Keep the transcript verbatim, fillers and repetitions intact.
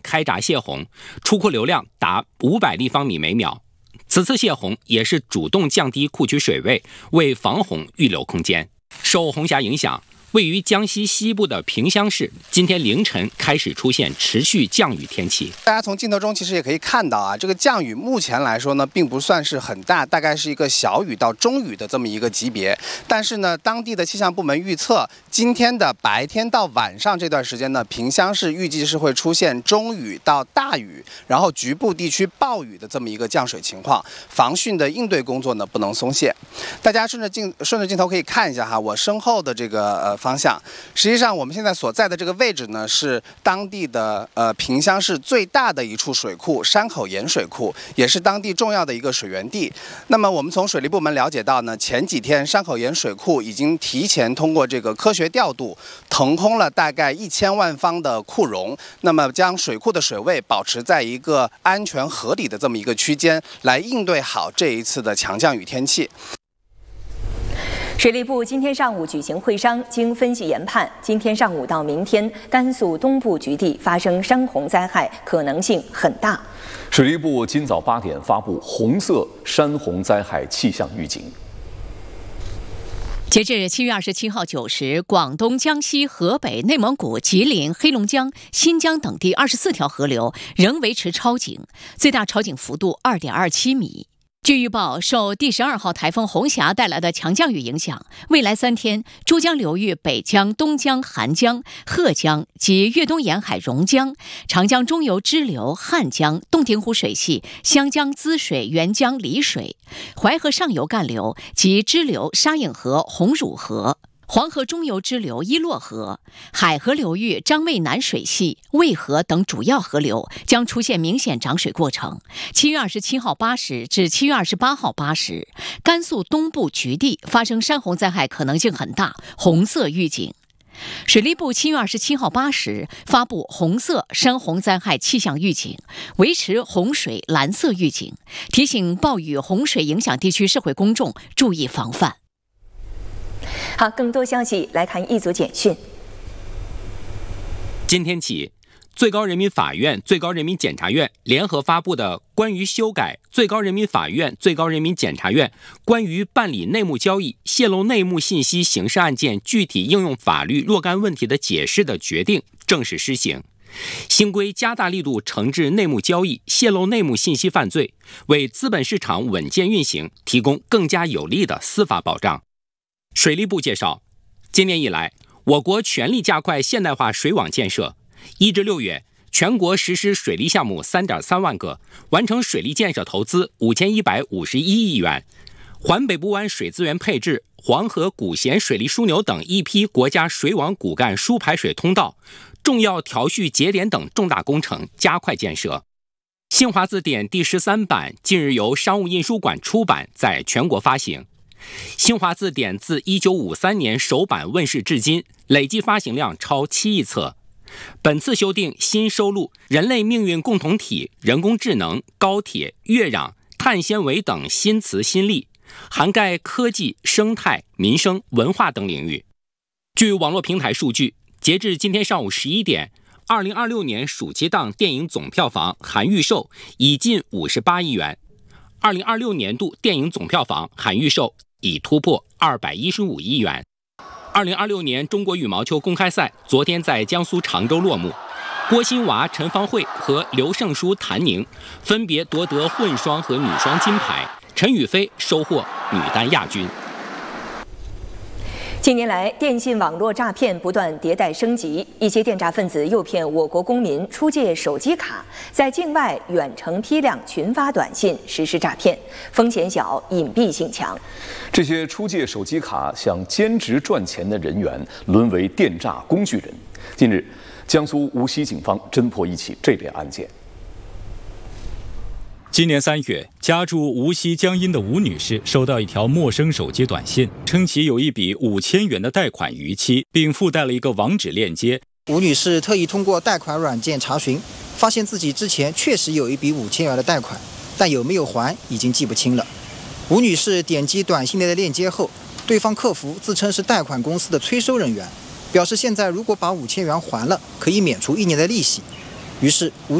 开闸泄洪，出库流量达五百立方米每秒。此次泄洪也是主动降低库区水位，为防洪预留空间。受洪峡影响，位于江西西部的萍乡市，今天凌晨开始出现持续降雨天气。 大家从镜头中其实也可以看到啊，这个降雨目前来说呢，并不算是很大，大概是一个小雨到中雨的这么一个级别。但是呢，当地的气象部门预测，今天的白天到晚上这段时间呢，萍乡市预计是会出现中雨到大雨，然后局部地区暴雨的这么一个降水情况。防汛的应对工作呢，不能松懈。大家顺着镜顺着镜头可以看一下哈，我身后的这个呃。方向，实际上我们现在所在的这个位置呢，是当地的呃萍乡市最大的一处水库——山口盐水库，也是当地重要的一个水源地。那么我们从水利部门了解到呢，前几天山口盐水库已经提前通过这个科学调度，腾空了大概一千万方的库容，那么将水库的水位保持在一个安全合理的这么一个区间，来应对好这一次的强降雨天气。 水利部今天上午举行会商，经分析研判，今天上午到明天，甘肃东部局地发生山洪灾害可能性很大。 水利部今早八点发布红色山洪灾害气象预警。 截至七月二十七号九时，广东、江西、河北、内蒙古、吉林、黑龙江、新疆等地二十四条河流仍维持超警，最大超警幅度二点二七米。据预报，受第十二号台风红霞带来的强降雨影响，未来三天，珠江流域北江、东江、韩江、鹤江及粤东沿海榕江、长江中游支流汉江、洞庭湖水系、湘江滋水、沅江丽水、淮河上游干流及支流沙映河、红乳河、黄河中游支流伊洛河、海河流域张卫南水系、渭河等主要河流将出现明显涨水过程。七月二十七号八时至七月二十八号八时，甘肃东部局地发生山洪灾害可能性很大，红色预警。水利部七月二十七号八时发布红色山洪灾害气象预警，维持洪水蓝色预警，提醒暴雨洪水影响地区社会公众注意防范。 好，更多消息来看一组简讯。 今天起，最高人民法院、最高人民检察院联合发布的关于修改最高人民法院、最高人民检察院关于办理内幕交易、泄露内幕信息刑事案件具体应用法律若干问题的解释的决定正式施行。新规加大力度惩治内幕交易、泄露内幕信息犯罪，为资本市场稳健运行提供更加有力的司法保障。水利部介绍，今年以来，我国全力加快现代化水网建设。一至六月，全国实施水利项目 三点三万个，完成水利建设投资五千一百五十一亿元。环北部湾水资源配置、黄河古咸水利枢纽等一批国家水网骨干输排水通道、重要调蓄节点等重大工程加快建设。新华字典第十三版近日由商务印书馆出版，在全国发行。新华字典自一九五三年首版问世至今，累计发行量超七亿册。本次修订新收录人类命运共同体、人工智能、高铁、跃壤、碳纤维等新词新例，涵盖科技、生态、民生、文化等领域。据网络平台数据，截至今天上午十一点，二零二六年暑期档电影总票房含预售已近五十八亿元。二零二六年度电影总票房含预售已突破二百一十五亿元。二零二六年中国羽毛球公开赛昨天在江苏常州落幕，郭欣娃、陈芳慧和刘胜书、谭宁分别夺得混双和女双金牌，陈雨菲收获女单亚军。 近年来，电信网络诈骗不断迭代升级，一些电诈分子诱骗我国公民出借手机卡，在境外远程批量群发短信实施诈骗，风险小，隐蔽性强。 这些出借手机卡想兼职赚钱的人员，沦为电诈工具人。近日，江苏无锡警方侦破一起这类案件。 今年三月，家住无锡江阴的吴女士收到一条陌生手机短信，称其有一笔五千元的贷款逾期，并附带了一个网址链接。 吴女士特意通过贷款软件查询，发现自己之前确实有一笔五千元的贷款，但有没有还已经记不清了。吴女士点击短信内的链接后，对方客服自称是贷款公司的催收人员，表示现在如果把五千元还了，可以免除一年的利息。于是吴